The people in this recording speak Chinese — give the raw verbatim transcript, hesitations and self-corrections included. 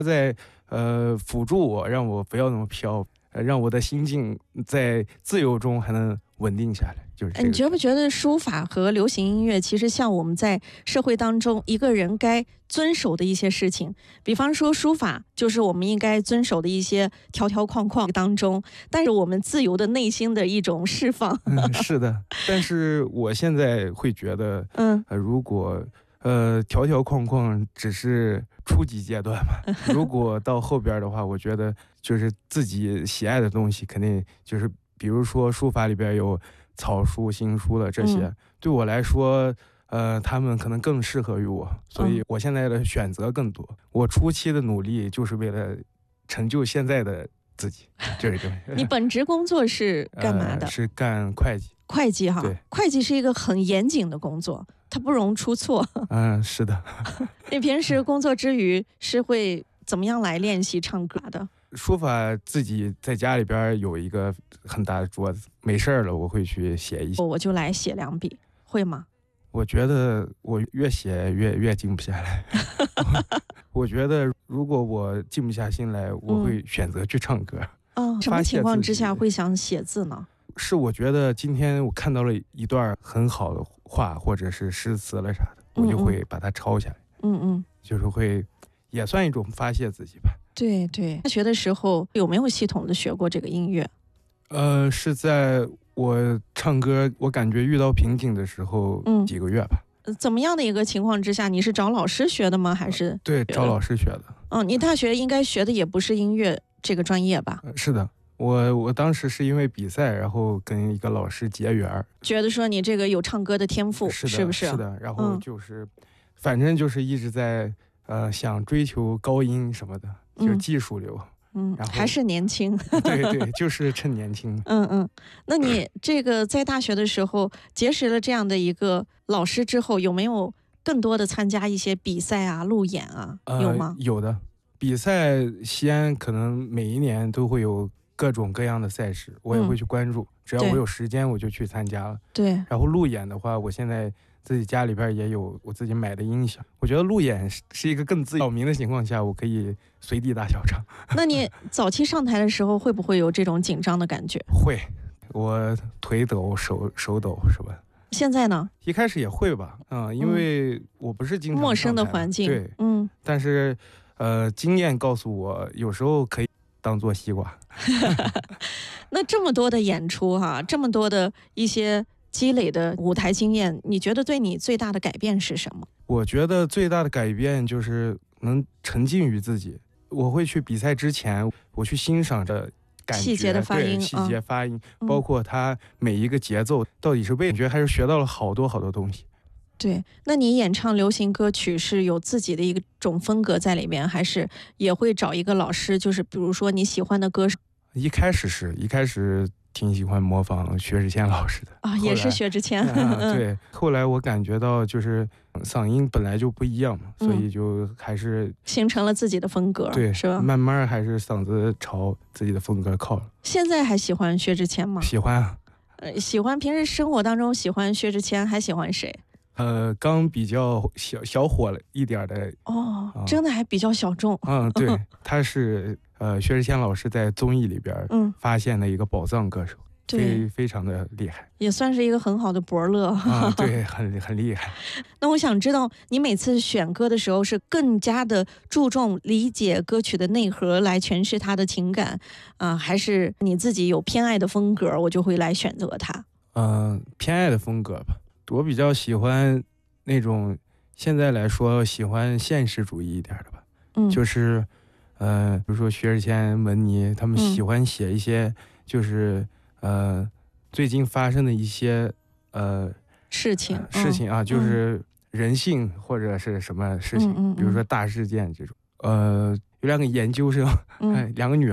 在呃辅助我，让我不要那么飘，呃让我的心境在自由中还能稳定下来。就是这个。 你觉不觉得书法和流行音乐其实像我们在社会当中一个人该遵守的一些事情？比方说书法就是我们应该遵守的一些条条框框当中，但是我们自由的内心的一种释放。 嗯，是的，但是我现在会觉得， 嗯， 呃，如果呃条条框框只是初级阶段嘛，如果到后边的话，我觉得就是自己喜爱的东西，肯定就是比如说书法里边有草书、行书的这些， 嗯、 对我来说。呃，他们可能更适合于我，所以我现在的选择更多。我初期的努力就是为了成就现在的自己，就是这个。 你本职工作是干嘛的？ 呃、是干会计。 会计哈，会计是一个很严谨的工作，它不容出错。 嗯，是的。 你平时工作之余是会怎么样来练习唱歌的？ 书法自己在家里边有一个很大的桌子，没事了我会去写一写。 我就来写两笔，会吗？ 我觉得我越写越越静不下来。我觉得如果我静不下心来，我会选择去唱歌。 嗯、哦，什么情况之下会想写字呢？ 是我觉得今天我看到了一段很好的话，或者是诗词了啥的，我就会把它抄下来。 嗯嗯， 就是会也算一种发泄自己吧。 对对，大学的时候有没有系统的学过这个音乐？ 呃，是在我唱歌我感觉遇到瓶颈的时候、嗯、几个月吧。 怎么样的一个情况之下，你是找老师学的吗？还是、呃、 对，找老师学的。 嗯，你大学应该学的也不是音乐这个专业吧？ 呃、是的，我我当时是因为比赛，然后跟一个老师结缘， 觉得说你这个有唱歌的天赋， 是的， 是不是？ 是的，然后就是、嗯、反正就是一直在呃想追求高音什么的，就是技术流。 嗯，然后还是年轻。 对对，就是趁年轻。 嗯嗯，那你这个在大学的时候结识了这样的一个老师之后，有没有更多的参加一些比赛啊、路演啊？ 呃、 有吗？ 有的，比赛西安可能每一年都会有各种各样的赛事，我也会去关注。嗯、只要我有时间，我就去参加了。 对。 然后路演的话，我现在自己家里边也有我自己买的音响。我觉得路演是一个更自由民的情况下，我可以随地大小唱。 那你早期上台的时候会不会有这种紧张的感觉？ 会，我腿抖手手抖是吧？ 现在呢？ 一开始也会吧，嗯，因为我不是经常陌生的环境， 对， 嗯， 但是呃，经验告诉我，有时候可以当做西瓜。 那这么多的演出哈、啊，这么多的一些积累的舞台经验，你觉得对你最大的改变是什么？ 我觉得最大的改变就是能沉浸于自己。我会去比赛之前，我去欣赏着感觉细节的发音， 细节发音， 嗯、 包括它每一个节奏到底是为，我觉得还是学到了好多好多东西。 对，那你演唱流行歌曲是有自己的一种风格在里面，还是也会找一个老师？就是比如说你喜欢的歌手？ 一开始是一开始挺喜欢模仿薛之谦老师的啊，也是薛之谦。 啊、对，后来我感觉到就是嗓音本来就不一样嘛， 嗯、 所以就还是形成了自己的风格， 对， 是吧？ 慢慢还是嗓子朝自己的风格靠了。 现在还喜欢薛之谦吗？ 喜欢啊。 呃，喜欢。平时生活当中喜欢薛之谦，还喜欢谁？ 呃，刚比较小小火了一点的哦、嗯，真的还比较小众。 嗯，对，他是呃薛之谦老师在综艺里边发现的一个宝藏歌手，嗯、非非常的厉害， 也算是一个很好的伯乐。 啊、嗯，对，很很厉害。 那我想知道，你每次选歌的时候是更加的注重理解歌曲的内核来诠释它的情感啊、呃，还是你自己有偏爱的风格，我就会来选择它？ 嗯、呃，偏爱的风格吧。我比较喜欢那种现在来说喜欢现实主义一点的吧， 嗯， 就是呃，比如说薛之谦、文妮，他们喜欢写一些就是、嗯、呃最近发生的一些呃事情、 呃、事情啊、 嗯， 就是人性或者是什么事情， 嗯嗯嗯、 比如说大事件这种。呃，有两个研究生， 嗯、 两个女